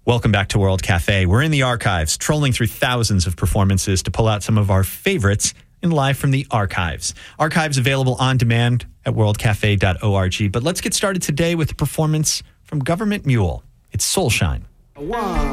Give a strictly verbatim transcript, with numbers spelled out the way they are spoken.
Welcome back to World Cafe. We're in the archives, trolling through thousands of performances to pull out some of our favorites in Live from the Archives. Archives available on demand at world cafe dot org. But let's get started today with a performance from Government Mule. It's Soulshine. One.